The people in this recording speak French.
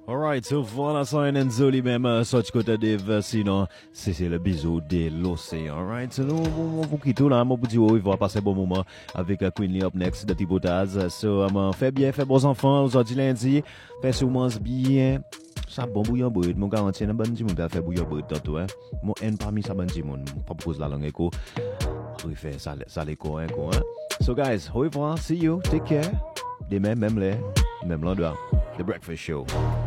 Alright, so voilà ça un Enzoli même sorti côté de sinon c'est le bisou de l'océan. Alright, so nous vous quittons là, mon petit il va passer un bon moment avec Queen Lee up next de Thibotaz. So fait bien, fait bons enfants aujourd'hui lundi, fait sûrement bien. Ça bon bouillon brut, mon garantie un bon petit monde a fait bouillon brut tantôt hein. Mon en parmi ça bon petit monde, pas pose la langue écho. Oui fait ça l'écho hein. So guys, au revoir, see you, take care. Demain même l'endroit. The Breakfast Show.